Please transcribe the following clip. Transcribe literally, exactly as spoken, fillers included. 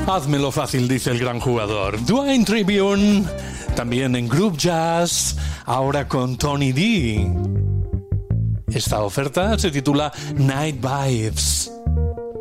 Házmelo fácil, dice el gran jugador. Dwayne Tribune, también en Group Jazz, ahora con Tony D. Esta oferta se titula Night Vibes.